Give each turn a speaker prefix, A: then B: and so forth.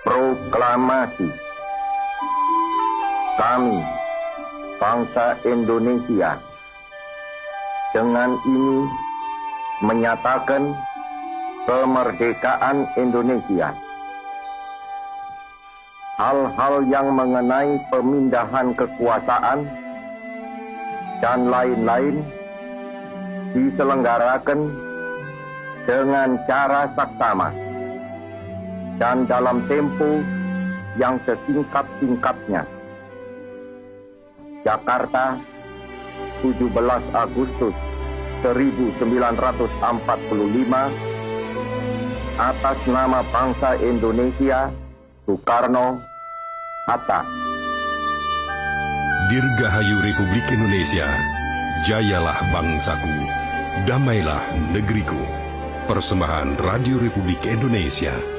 A: Proklamasi. Kami, bangsa Indonesia, dengan ini menyatakan kemerdekaan Indonesia. Hal-hal yang mengenai pemindahan kekuasaan dan lain-lain diselenggarakan dengan cara saksama dan dalam tempo yang sesingkat-singkatnya. Jakarta, 17 Agustus 1945, atas nama bangsa Indonesia, Soekarno, Hatta.
B: Dirgahayu Republik Indonesia, jayalah bangsaku, damailah negeriku. Persembahan Radio Republik Indonesia.